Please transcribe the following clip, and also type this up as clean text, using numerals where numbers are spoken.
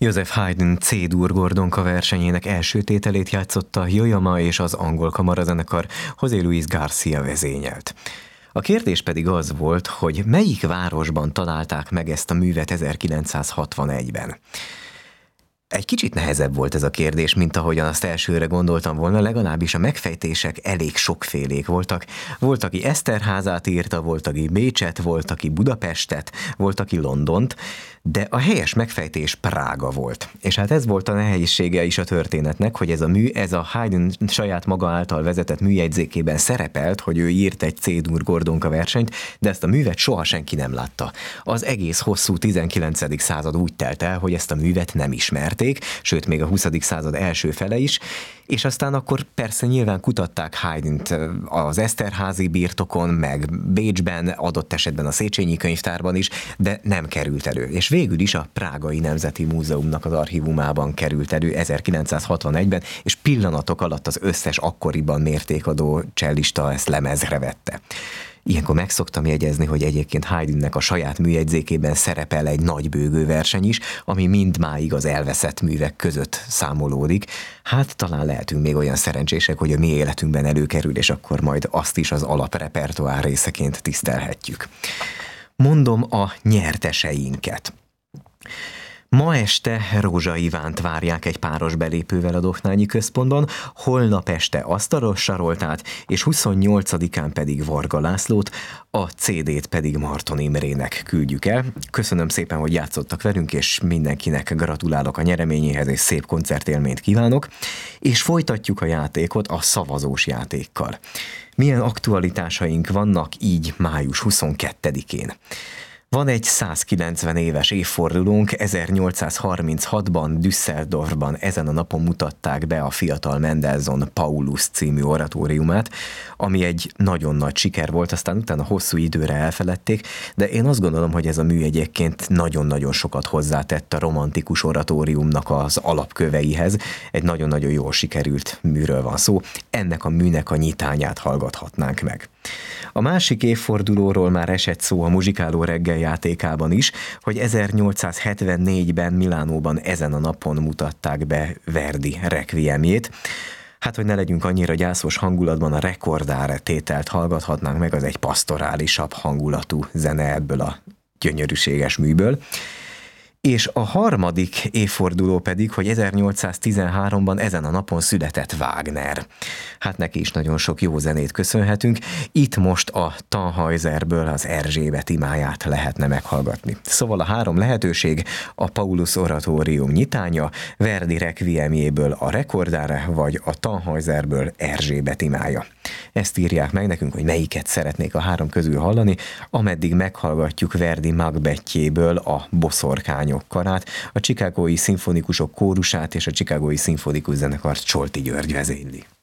Joseph Haydn C-dur Gordonka versenyének első tételét játszotta Yo-Yo és az angol kamarazenekar José Luis García vezényelt. A kérdés pedig az volt, hogy melyik városban találták meg ezt a művet 1961-ben. Egy kicsit nehezebb volt ez a kérdés, mint ahogyan azt elsőre gondoltam volna, legalábbis a megfejtések elég sokfélék voltak. Volt, aki Eszterházát írta, volt, aki Bécset, volt, aki Budapestet, volt, aki Londont, de a helyes megfejtés Prága volt. És hát ez volt a nehézsége is a történetnek, hogy ez a mű, ez a Haydn saját maga által vezetett műjegyzékében szerepelt, hogy ő írt egy C-dur Gordonka versenyt, de ezt a művet soha senki nem látta. Az egész hosszú 19. század úgy telt el, hogy ezt a művet nem ismerték, sőt még a 20. század első fele is, és aztán akkor persze nyilván kutatták Haydnt az Eszterházi birtokon, meg Bécsben, adott esetben a Széchenyi könyvtárban is, de nem került elő. És végül is a Prágai Nemzeti Múzeumnak az archívumában került elő 1961-ben, és pillanatok alatt az összes akkoriban mértékadó csellista ezt lemezre vette. Ilyenkor meg szoktam jegyezni, hogy egyébként Haydnnek a saját műjegyzékében szerepel egy nagybőgő verseny is, ami mindmáig az elveszett művek között számolódik. Hát talán lehetünk még olyan szerencsések, hogy a mi életünkben előkerül, és akkor majd azt is az alaprepertoár részeként tisztelhetjük. Mondom a nyerteseinket. Ma este Rózsa Ivánt várják egy páros belépővel a Dohnányi Központban, holnap este Asztalos Saroltát, és 28-án pedig Varga Lászlót, a CD-t pedig Marton Imrének küldjük el. Köszönöm szépen, hogy játszottak velünk, és mindenkinek gratulálok a nyereményéhez, és szép koncertélményt kívánok. És folytatjuk a játékot a szavazós játékkal. Milyen aktualitásaink vannak így május 22-én? Van egy 190 éves évfordulónk, 1836-ban Düsseldorfban ezen a napon mutatták be a fiatal Mendelssohn Paulus című oratóriumát, ami egy nagyon nagy siker volt, aztán utána hosszú időre elfeledték, de én azt gondolom, hogy ez a mű egyébként nagyon-nagyon sokat hozzátett a romantikus oratóriumnak az alapköveihez. Egy nagyon-nagyon jól sikerült műről van szó, ennek a műnek a nyitányát hallgathatnánk meg. A másik évfordulóról már esett szó a Muzsikáló reggel játékában is, hogy 1874-ben Milánóban ezen a napon mutatták be Verdi requiemjét. Hát, hogy ne legyünk annyira gyászos hangulatban, a Recordare tételt hallgathatnánk meg, az egy pasztorálisabb hangulatú zene ebből a gyönyörűséges műből. És a harmadik évforduló pedig, hogy 1813-ban ezen a napon született Wagner. Hát neki is nagyon sok jó zenét köszönhetünk. Itt most a Tannhäuserből az Erzsébet imáját lehetne meghallgatni. Szóval a három lehetőség: a Paulus oratórium nyitánya, Verdi requiemjéből a Recordare, vagy a Tannhäuserből Erzsébet imája. Ezt írják meg nekünk, hogy melyiket szeretnék a három közül hallani, ameddig meghallgatjuk Verdi Macbethjéből a Boszorkány karát, a Chicagói szimfonikusok kórusát és a Chicagói szimfonikus zenekart Csolti György vezényli.